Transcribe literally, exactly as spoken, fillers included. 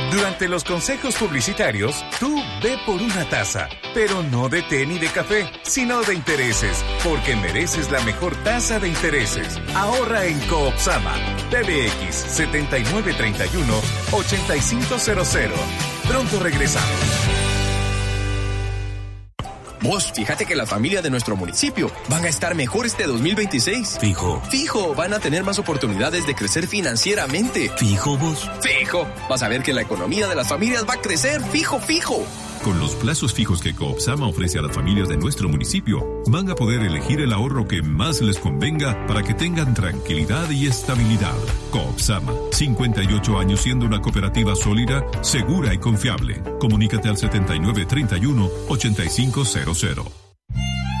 Durante los consejos publicitarios, tú ve por una taza, pero no de té ni de café, sino de intereses, porque mereces la mejor tasa de intereses. Ahorra en Coopsama. P B X setenta y nueve treinta y uno, ochenta y cinco cero cero. Pronto regresamos. Vos, fíjate que las familias de nuestro municipio van a estar mejor este dos mil veintiséis. Fijo. Fijo, van a tener más oportunidades de crecer financieramente. Fijo, vos. Fijo, vas a ver que la economía de las familias va a crecer. Fijo, fijo. Con los plazos fijos que Coopsama ofrece a las familias de nuestro municipio, van a poder elegir el ahorro que más les convenga para que tengan tranquilidad y estabilidad. Coopsama, cincuenta y ocho años siendo una cooperativa sólida, segura y confiable. Comunícate al setenta y nueve treinta y uno, ochenta y cinco cero cero.